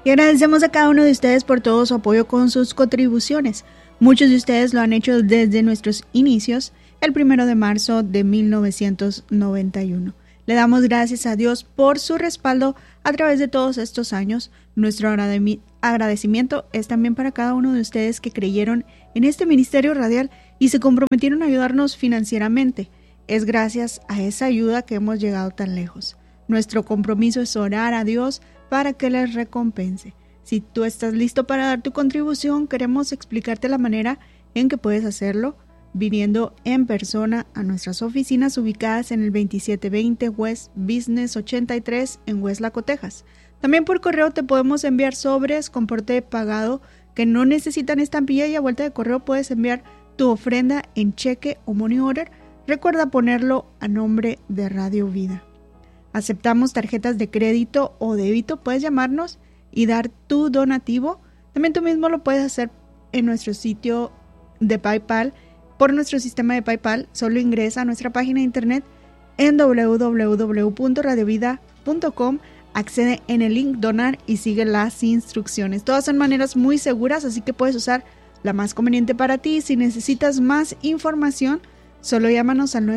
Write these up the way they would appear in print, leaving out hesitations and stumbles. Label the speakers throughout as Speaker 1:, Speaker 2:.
Speaker 1: Y agradecemos a cada uno de ustedes por todo su apoyo con sus contribuciones. Muchos de ustedes lo han hecho desde nuestros inicios, el 1 de marzo de 1991. Le damos gracias a Dios por su respaldo a través de todos estos años. Nuestro agradecimiento es también para cada uno de ustedes que creyeron en este ministerio radial y se comprometieron a ayudarnos financieramente. Es gracias a esa ayuda que hemos llegado tan lejos. Nuestro compromiso es orar a Dios para que les recompense. Si tú estás listo para dar tu contribución, queremos explicarte la manera en que puedes hacerlo viniendo en persona a nuestras oficinas ubicadas en el 2720 West Business 83 en Westlaco, Texas. También por correo te podemos enviar sobres con porte pagado que no necesitan estampilla y a vuelta de correo puedes enviar tu ofrenda en cheque o money order. Recuerda ponerlo a nombre de Radio Vida. Aceptamos tarjetas de crédito o débito. Puedes llamarnos y dar tu donativo. También tú mismo lo puedes hacer en nuestro sitio de PayPal. Por nuestro sistema de PayPal, solo ingresa a nuestra página de internet en www.radiovida.com, accede en el link donar y sigue las instrucciones. Todas son maneras muy seguras, así que puedes usar la más conveniente para ti. Si necesitas más información, solo llámanos al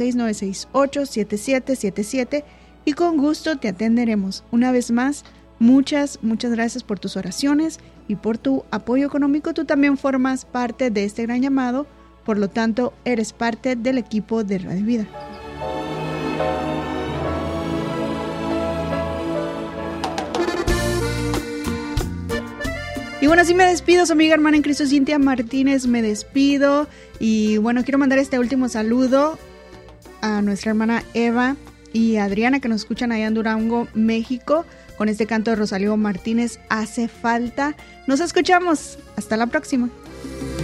Speaker 1: 956-968-7777 y con gusto te atenderemos. Una vez más, muchas gracias por tus oraciones y por tu apoyo económico. Tú también formas parte de este gran llamado. Por lo tanto, eres parte del equipo de Radio Vida. Y bueno, así me despido, su amiga hermana en Cristo Cintia Martínez, me despido. Y bueno, quiero mandar este último saludo a nuestra hermana Eva y Adriana que nos escuchan allá en Durango, México, con este canto de Rosalío Martínez, Hace Falta. Nos escuchamos, hasta la próxima.